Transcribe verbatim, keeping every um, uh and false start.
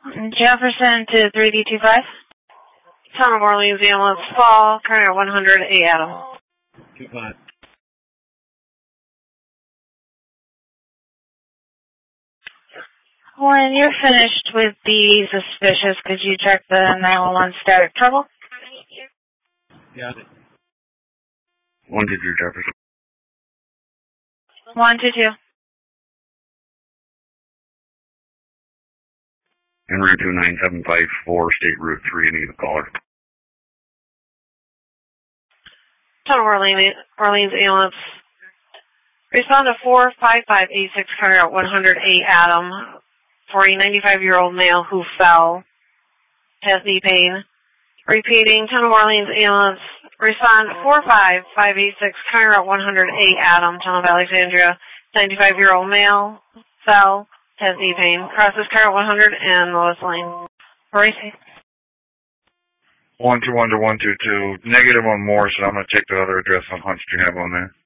Jefferson to three D two five. Town of Orleans, ambulance fall, current at one hundred, A Adam. two five. When you're finished with the suspicious, could you check the nine one one static trouble? Got it. one two two Jefferson. one two two. En route two nine seven five four, State Route three, I need a caller. Town of Orleans, Orleans ambulance. Respond to four five five eight six, current at one hundred, A Adam. For a ninety-five-year-old male who fell, has knee pain. Repeating, Town of Orleans ambulance, respond four five five eight six, current at one hundred, A Adam, Town of Alexandria, ninety-five-year-old male, fell, has knee pain. Crosses current one hundred and Lois Lane. Racing. one two one to one two two, negative on Morris, and I'm going to take the other address on Hunts you have on there.